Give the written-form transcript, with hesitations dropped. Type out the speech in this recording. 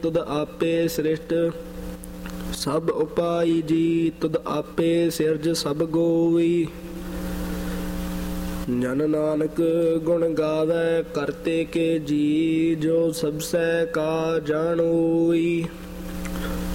ਤੁਧ ਆਪੇ ਸ੍ਰਿਸ਼ਟ ਸਭ ਉਪਾਈ ਜੀ। ਤੁਧ ਆਪੇ ਸਿਰਜ ਸਭ ਗੋਈ। ਜਨ ਨਾਨਕ ਗੁਣ ਗਾਵੈ ਕਰਤੇ ਕੇ ਜੀ। ਜੋ ਸਭ ਸੈ ਕਾ ਜਾਣੋਈ।